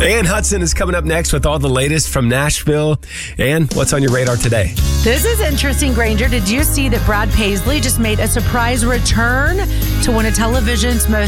Ann Hudson is coming up next with all the latest from Nashville. And what's on your radar today? This is interesting, Granger. Did you see that Brad Paisley just made a surprise return to one of television's most